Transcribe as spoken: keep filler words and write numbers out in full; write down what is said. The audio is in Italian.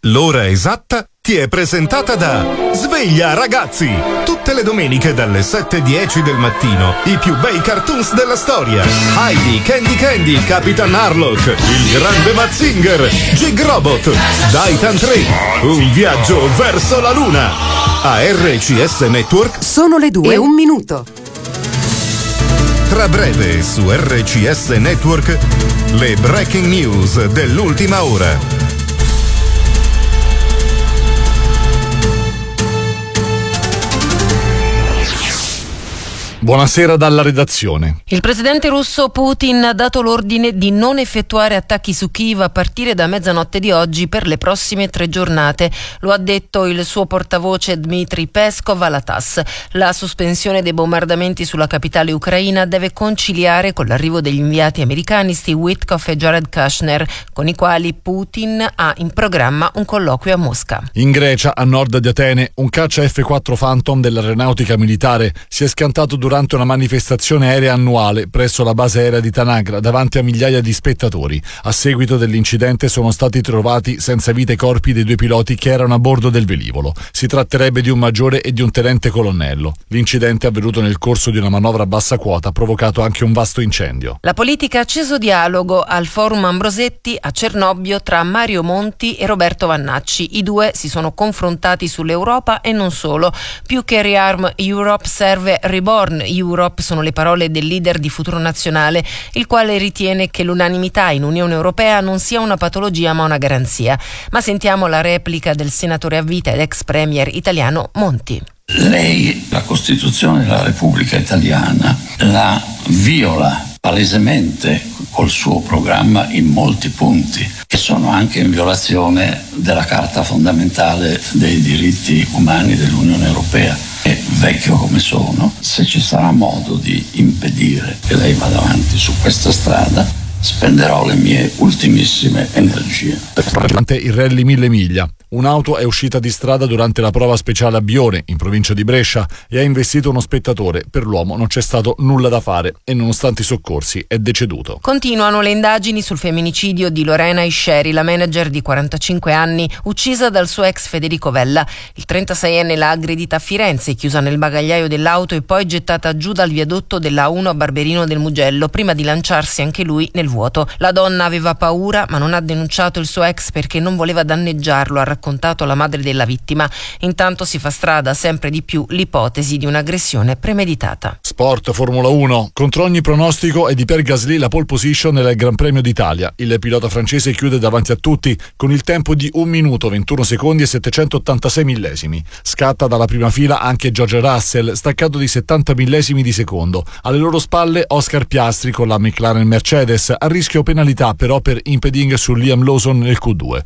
L'ora esatta ti è presentata da Sveglia Ragazzi! Tutte le domeniche dalle sette e dieci del mattino i più bei cartoons della storia. Heidi, Candy Candy, Capitan Harlock, il grande Mazinger, Jig Robot, Daitan tre, un viaggio verso la luna. A R C S Network sono le due e un minuto. Tra breve su R C S Network le breaking news dell'ultima ora. Buonasera dalla redazione. Il presidente russo Putin ha dato l'ordine di non effettuare attacchi su Kiev a partire da mezzanotte di oggi per le prossime tre giornate. Lo ha detto il suo portavoce Dmitry Peskov alla T A S S. La sospensione dei bombardamenti sulla capitale ucraina deve conciliare con l'arrivo degli inviati americani Steve Witkoff e Jared Kushner, con i quali Putin ha in programma un colloquio a Mosca. In Grecia, a nord di Atene, un caccia F quattro Phantom dell'aeronautica militare si è schiantato durante una manifestazione aerea annuale presso la base aerea di Tanagra davanti a migliaia di spettatori. A seguito dell'incidente sono stati trovati senza vita i corpi dei due piloti che erano a bordo del velivolo. Si tratterebbe di un maggiore e di un tenente colonnello. L'incidente è avvenuto nel corso di una manovra a bassa quota, ha provocato anche un vasto incendio. La politica ha acceso dialogo al forum Ambrosetti a Cernobbio tra Mario Monti e Roberto Vannacci. I due si sono confrontati sull'Europa e non solo. Più che Rearm Europe serve Reborn Europe sono le parole del leader di Futuro Nazionale, il quale ritiene che l'unanimità in Unione Europea non sia una patologia ma una garanzia. Ma sentiamo la replica del senatore a vita ed ex premier italiano Monti. Lei la Costituzione della Repubblica Italiana la viola palesemente col suo programma in molti punti, che sono anche in violazione della Carta fondamentale dei diritti umani dell'Unione Europea. E vecchio come sono, se ci sarà modo di impedire che lei vada avanti su questa strada, spenderò le mie ultimissime energie. Il rally Mille Miglia. Un'auto è uscita di strada durante la prova speciale a Bione, in provincia di Brescia, e ha investito uno spettatore. Per l'uomo non c'è stato nulla da fare e, nonostante i soccorsi, è deceduto. Continuano le indagini sul femminicidio di Lorena Isceri, la manager di quarantacinque anni, uccisa dal suo ex Federico Vella. Il trentaseienne l'ha aggredita a Firenze, chiusa nel bagagliaio dell'auto e poi gettata giù dal viadotto della A uno a Barberino del Mugello, prima di lanciarsi anche lui nel vuoto. La donna aveva paura, ma non ha denunciato il suo ex perché non voleva danneggiarlo, ha raccontato la madre della vittima. Intanto si fa strada sempre di più l'ipotesi di un'aggressione premeditata. Sport, Formula uno. Contro ogni pronostico è di Pierre Gasly la pole position nel Gran Premio d'Italia. Il pilota francese chiude davanti a tutti con il tempo di un minuto ventuno secondi e settecentottantasei millesimi. Scatta dalla prima fila anche George Russell, staccato di settanta millesimi di secondo. Alle loro spalle Oscar Piastri con la McLaren Mercedes, a rischio penalità però per impeding su Liam Lawson nel Q due.